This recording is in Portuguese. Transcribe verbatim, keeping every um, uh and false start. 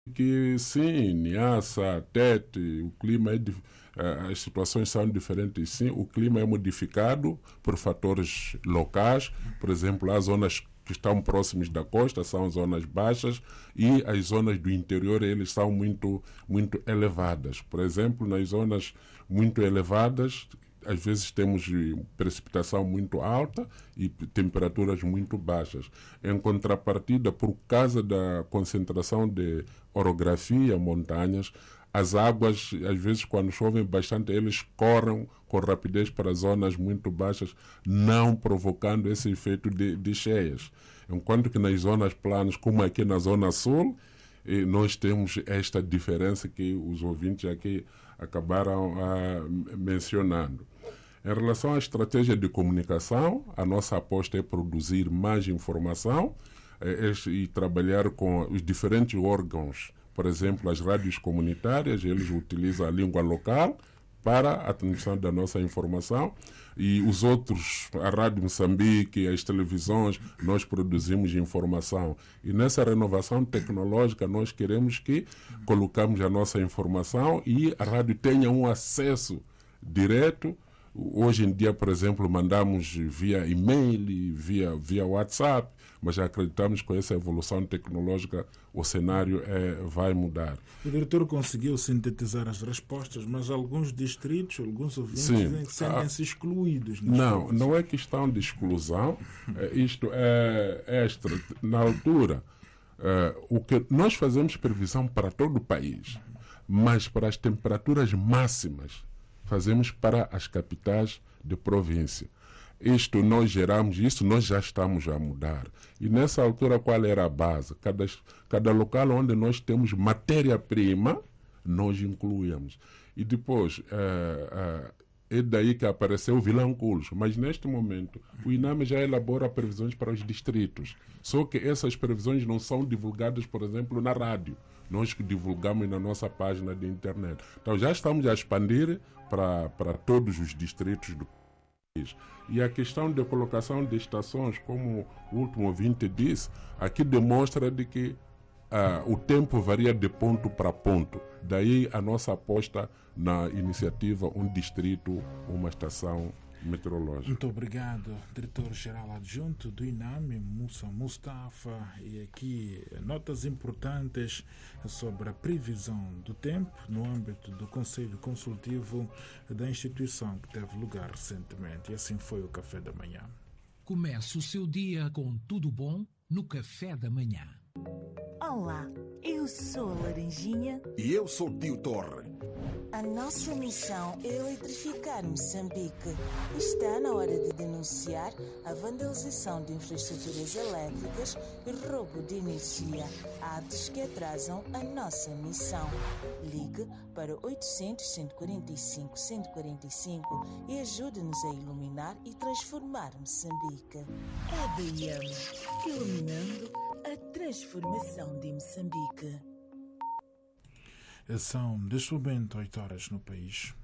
Que sim, Niassa, Tete, o clima é dif- eh, as situações são diferentes, sim, o clima é modificado por fatores locais, por exemplo, as zonas que estão próximas da costa são zonas baixas e as zonas do interior eles são muito muito elevadas. Por exemplo, nas zonas muito elevadas às vezes temos eh, precipitação muito alta e p- temperaturas muito baixas. Em contrapartida, por causa da concentração de orografia, montanhas, as águas, às vezes, quando chovem bastante, eles correm com rapidez para zonas muito baixas, não provocando esse efeito de, de cheias. Enquanto que nas zonas planas, como aqui na Zona Sul, e nós temos esta diferença que os ouvintes aqui acabaram ah, mencionando. Em relação à estratégia de comunicação, a nossa aposta é produzir mais informação eh, e trabalhar com os diferentes órgãos. Por exemplo, as rádios comunitárias, eles utilizam a língua local para a transmissão da nossa informação e os outros, a Rádio Moçambique, as televisões, nós produzimos informação. E nessa renovação tecnológica nós queremos que colocamos a nossa informação e a rádio tenha um acesso direto. Hoje em dia, por exemplo, mandamos via e-mail, via, via WhatsApp, mas já acreditamos que com essa evolução tecnológica o cenário é, vai mudar. O diretor conseguiu sintetizar as respostas, mas alguns distritos, alguns ouvintes Sim. sentem-se excluídos. Não, não é questão de exclusão. É, isto é extra. Na altura, é, o que nós fazemos previsão para todo o país, mas para as temperaturas máximas fazemos para as capitais de província. Isto nós geramos, isso nós já estamos a mudar. E nessa altura qual era a base? Cada, cada local onde nós temos matéria-prima, nós incluímos. E depois, é, é, é daí que apareceu o Vilanculos. Mas neste momento, o INAME já elabora previsões para os distritos. Só que essas previsões não são divulgadas, por exemplo, na rádio. Nós que divulgamos na nossa página de internet. Então já estamos a expandir para, para todos os distritos do país. E a questão de colocação de estações, como o último ouvinte disse, aqui demonstra de que ah, o tempo varia de ponto para ponto. Daí a nossa aposta na iniciativa Um Distrito, Uma Estação Meteorológica. Muito obrigado, diretor-geral adjunto do INAME, Moussa Mustafa, e aqui notas importantes sobre a previsão do tempo no âmbito do Conselho Consultivo da instituição que teve lugar recentemente. E assim foi o Café da Manhã. Comece o seu dia com tudo bom no Café da Manhã. Olá, eu sou a Laranjinha. E eu sou Tio Torre. A nossa missão é eletrificar Moçambique. Está na hora de denunciar a vandalização de infraestruturas elétricas e roubo de energia, atos que atrasam a nossa missão. Ligue para oitocentos, cento e quarenta e cinco, cento e quarenta e cinco e ajude-nos a iluminar e transformar Moçambique. É D M, iluminando a transformação de Moçambique. São, neste momento, oito horas no país.